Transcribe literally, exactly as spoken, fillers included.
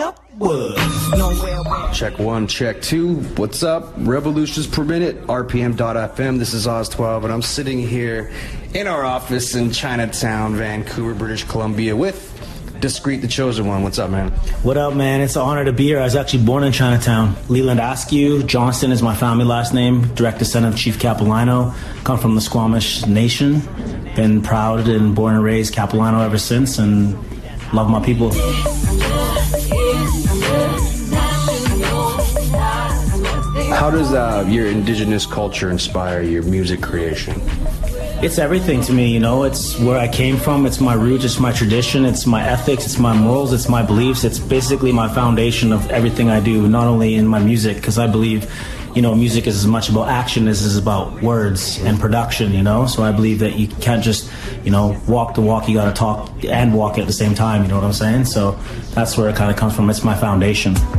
What? What? Check one, check two. What's up? Revolutions per minute, R P M dot F M. This is Oz twelve, and I'm sitting here in our office in Chinatown, Vancouver, British Columbia, with Discreet, the Chosen One. What's up, man? What up, man? It's an honor to be here. I was actually born in Chinatown. Leland Askew. Johnston is my family last name. Direct descendant of Chief Capilano. Come from the Squamish Nation. Been proud and born and raised Capilano ever since, and love my people. How does uh, your indigenous culture inspire your music creation? It's everything to me, you know. It's where I came from. It's my roots. It's my tradition. It's my ethics. It's my morals. It's my beliefs. It's basically my foundation of everything I do, not only in my music, because I believe, you know, music is as much about action as it is about words and production, you know. So I believe that you can't just, you know, walk the walk. You got to talk and walk at the same time, you know what I'm saying? So that's where it kind of comes from. It's my foundation.